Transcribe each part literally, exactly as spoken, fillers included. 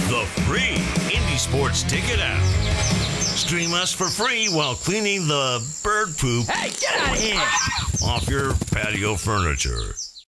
the free Indy Sports Ticket app. Stream us for free while cleaning the bird poop Hey, get out of here! off your patio furniture.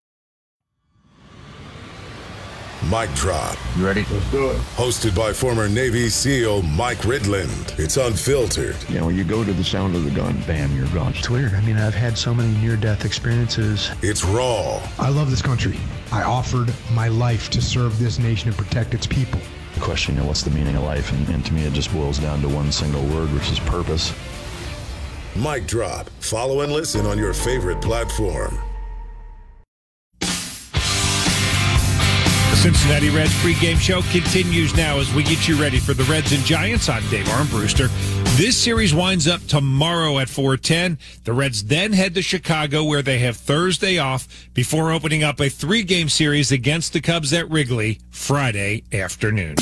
Mic Drop. You ready? Let's do it. Hosted by former Navy SEAL Mike Ridland. It's unfiltered. You know, you go to the sound of the gun, bam, you're gone. It's weird. I mean, I've had so many near-death experiences. It's raw. I love this country. I offered my life to serve this nation and protect its people. The question, you know, what's the meaning of life? And, and to me, it just boils down to one single word, which is purpose. Mic Drop. Follow and listen on your favorite platform. The Cincinnati Reds pregame show continues now as we get you ready for the Reds and Giants. I'm Dave Armbruster. This series winds up tomorrow at four ten. The Reds then head to Chicago, where they have Thursday off before opening up a three-game series against the Cubs at Wrigley Friday afternoon.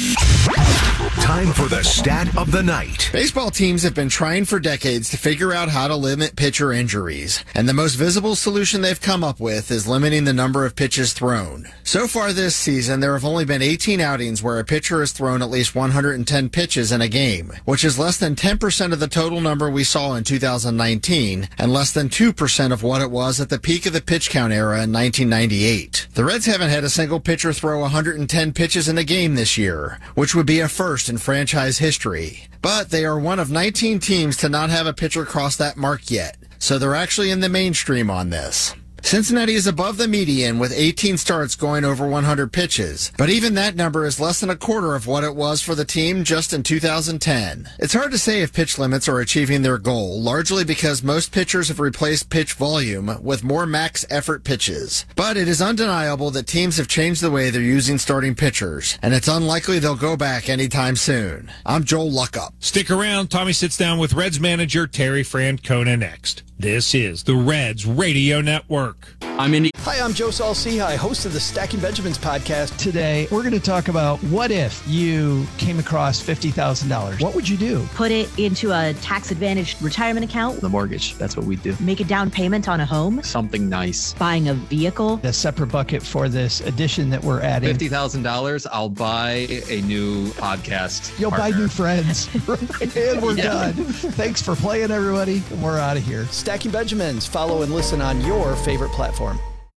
Time for the stat of the night. Baseball teams have been trying for decades to figure out how to limit pitcher injuries, and the most visible solution they've come up with is limiting the number of pitches thrown. So far this season, there have only been eighteen outings where a pitcher has thrown at least one hundred ten pitches in a game, which is less than ten percent of the total number we saw in two thousand nineteen, and less than two percent of what it was at the peak of the pitch count era in nineteen ninety-eight. The Reds haven't had a single pitcher throw one hundred ten pitches in a game this year, which would be a first in franchise history. But they are one of nineteen teams to not have a pitcher cross that mark yet, so they're actually in the mainstream on this. Cincinnati is above the median with eighteen starts going over one hundred pitches, but even that number is less than a quarter of what it was for the team just in two thousand ten. It's hard to say if pitch limits are achieving their goal, largely because most pitchers have replaced pitch volume with more max effort pitches. But it is undeniable that teams have changed the way they're using starting pitchers, and it's unlikely they'll go back anytime soon. I'm Joel Luckup. Stick around. Tommy sits down with Reds manager Terry Francona next. This is the Reds Radio Network. I'm Indy. Hi, I'm Joe Saul-Sehy, host of the Stacking Benjamins podcast. Today, we're going to talk about what if you came across fifty thousand dollars. What would you do? Put it into a tax-advantaged retirement account. The mortgage, that's what we do. Make a down payment on a home. Something nice. Buying a vehicle. A separate bucket for this addition that we're adding. fifty thousand dollars, I'll buy a new podcast You'll partner. buy new friends. And we're Yeah. done. Thanks for playing, everybody. We're out of here. Stacking Benjamins. Follow and listen on your favorite platform.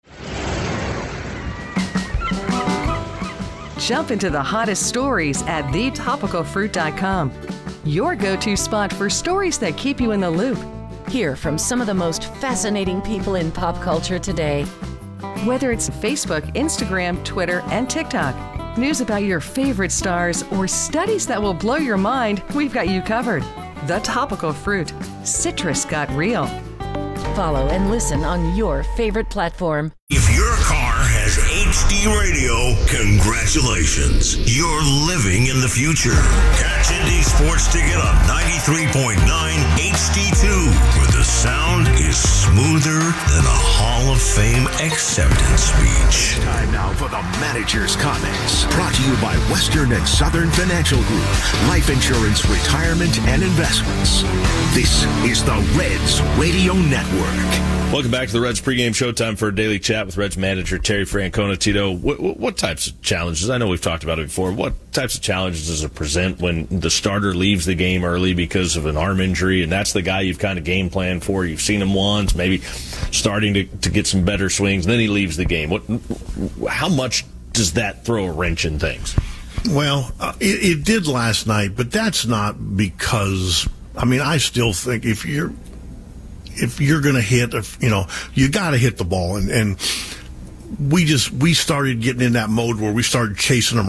Jump into the hottest stories at the topical fruit dot com. Your go-to spot for stories that keep you in the loop. Hear from some of the most fascinating people in pop culture today. Whether it's Facebook, Instagram, Twitter, and TikTok, news about your favorite stars, or studies that will blow your mind, we've got you covered. The Topical Fruit. Citrus got real. Follow and listen on your favorite platform. If your car has H D radio, congratulations. You're living in the future. Catch Indy Sports Ticket on ninety-three point nine H D two, where the sound is smoother than a Hall of Fame acceptance speech. Time now for the manager's comments. Brought to you by Western and Southern Financial Group. Life insurance, retirement, and investments. This is the Reds Radio Network. Welcome back to the Reds pregame showtime for a daily chat with Reds manager Terry Francona. Tito, what, what, what types of challenges, I know we've talked about it before, what types of challenges does it present when the starter leaves the game early because of an arm injury, and that's the guy you've kind of game planned for? You've seen him once, maybe starting to, to get some better swings, and then he leaves the game. What, how much does that throw a wrench in things? Well, uh, it, it did last night, but that's not because, I mean, I still think if you're, if you're going to hit, if, you know, you got to hit the ball. And, and we just, we started getting in that mode where we started chasing them